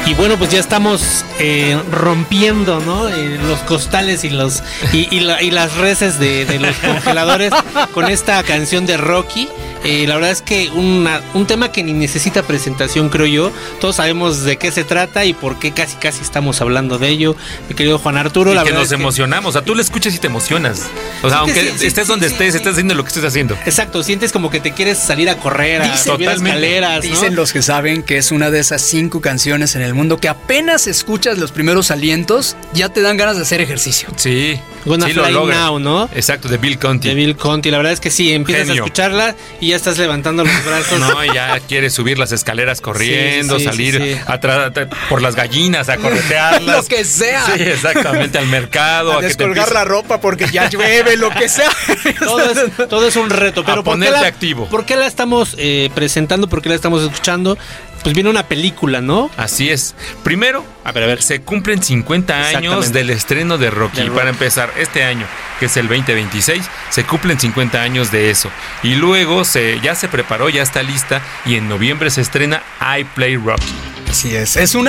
Y bueno, pues ya estamos rompiendo, ¿no? Los costales y las reses de los congeladores con esta canción de Rocky. La verdad es que un tema que ni necesita presentación, creo yo. Todos sabemos de qué se trata y por qué casi estamos hablando de ello. Mi querido Juan Arturo, y la que verdad nos emocionamos. O sea, tú le escuchas y te emocionas. O sea, sí, aunque estés donde estés, estás haciendo lo que estés haciendo. Exacto, sientes como que te quieres salir a correr, a subir escaleras, ¿no? Dicen los que saben que es una de esas 5 canciones en el mundo que apenas escuchas los primeros alientos, ya te dan ganas de hacer ejercicio. Sí. Gonna sí, Fly lo logra. Now, ¿no? Exacto, de Bill Conti. De Bill Conti, la verdad es que sí, empiezas Genio. a escucharla y ya estás levantando los brazos. No, ya quieres subir las escaleras corriendo, Sí, salir por las gallinas a corretearlas. Lo que sea. Sí, exactamente, al mercado. A descolgar la ropa porque ya llueve, lo que sea. Todo es un reto, pero A ponerte activo. ¿por qué la estamos presentando? ¿Por qué la estamos escuchando? Pues viene una película, ¿no? Así es. Primero, a ver, se cumplen 50 años del estreno de Rocky. Para empezar, este año, que es el 2026, se cumplen 50 años de eso. Y luego ya se preparó, ya está lista, y en noviembre se estrena I Play Rocky. Así es. Es una